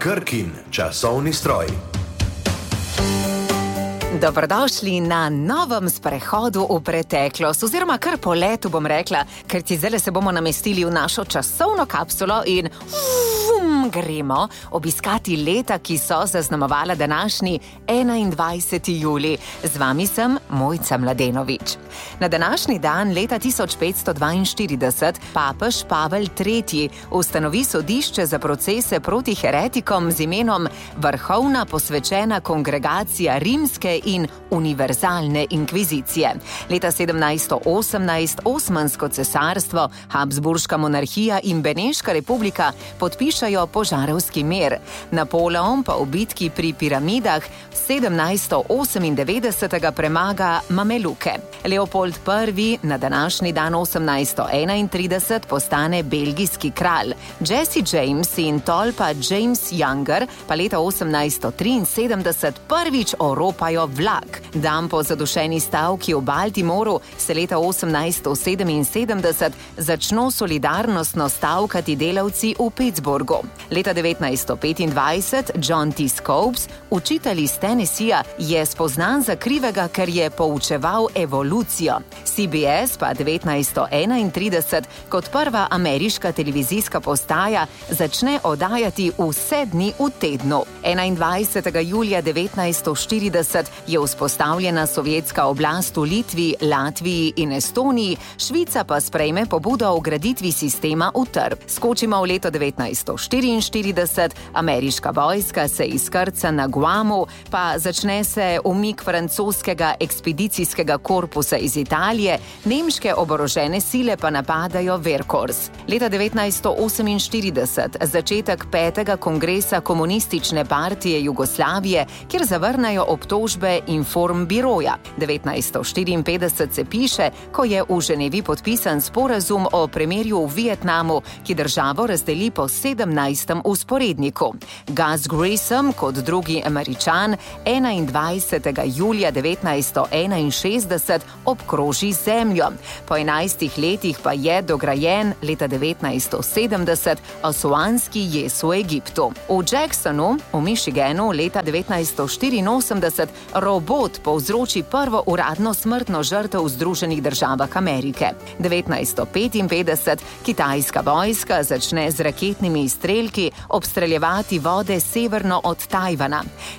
Krkin časovni stroj. Dobrodošli na novem sprehodu v preteklost, oziroma kar po letu bom rekla, ker ti zdaj se bomo namestili v našo časovno kapsulo in gremo obiskati leta, ki so zaznamovala današnji 21. julij. Z vami sem Mojca Mladenovič. Na današnji dan leta 1542 papež Pavel III. Ustanovi sodišče za procese proti heretikom z imenom Vrhovna posvečena kongregacija rimske in univerzalne inkvizicije. Leta 1718 Osmansko cesarstvo, Habsburška monarhija in Beneška republika podpišajo požarovski mir. Napoleon pa v bitki pri piramidah 1798 premaga Mameluke. Leopold I. na današnji dan 1831 postane belgijski kralj. Jesse James in tolpa James Younger pa leta 1873 prvič oropajo vlak. Dan po zadušeni stavki v Baltimoru se leta 1877 začno solidarnostno stavkati delavci v Pittsburghu. Leta 1925 John T. Scopes, učitelj iz Tennesseeja, je spoznan za krivega, ker je poučeval evolucijo. CBS pa 1931 kot prva ameriška televizijska postaja začne oddajati vse dni v tednu. 21. julija 1940 je vzpostavljena sovjetska oblast v Litvi, Latviji in Estoniji, Švica pa sprejme pobudo o graditvi sistema utrdb. Skočimo v leto 1944, ameriška vojska se izkrca na Guamu, pa začne se umik francoskega ekspedicijskega korpusa iz Italije, nemške oborožene sile pa napadajo Verkors. Leta 1948 začetek 5. kongresa komunistične partije Jugoslavije, kjer zavrnajo obtožbe Informbiroja. 1954 se piše, ko je v Ženevi podpisan sporazum o premirju v Vietnamu, ki državo razdeli po 17. vzporedniku. Gus Grissom kot drugi Američan 21. julija 1961 obkroži Zemljo. Po 11 letih pa je dograjen leta 1970 Asuanski jez v Egiptu. V Jacksonu v Michiganu leta 1984 robot povzroči prvo uradno smrtno žrtev v Združenih državah Amerike. 1955 kitajska vojska začne z raketnimi izstrelki obstreljevati vode severno od Tajvana.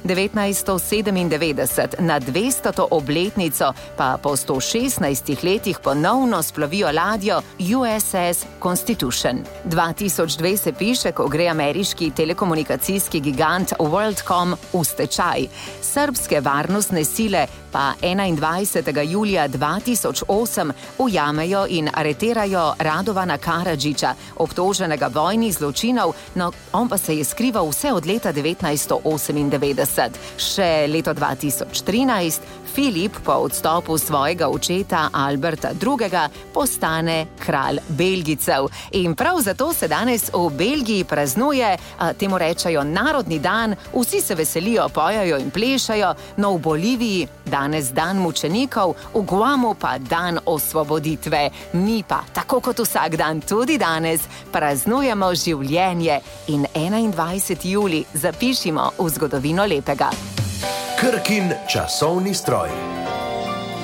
1997 na 200. obletnico pa po 116 letih ponovno splovijo ladjo USS Constitution. 2002 se piše, ko gre ameriški telekomunikacijski gigant WorldCom v stečaj. Srbske varnostne sile pa 21. julija 2008 ujamejo in areterajo Radovana Karadžića, obtoženega vojnih zločinov, no on pa se je skrival vse od leta 1998. Še leto 2013 Filip po odstopu svojega očeta Alberta II. Postane kralj Belgijcev. In prav zato se danes v Belgiji praznuje, temu rečejo narodni dan, vsi se veselijo, pojejo in plešajo, no v Boliviji danes dan mučenikov, v Guamu pa dan osvoboditve. Mi pa, tako kot vsak dan, tudi danes praznujemo življenje in 21. julij zapišimo v zgodovino lepega. Krkin časovni stroj.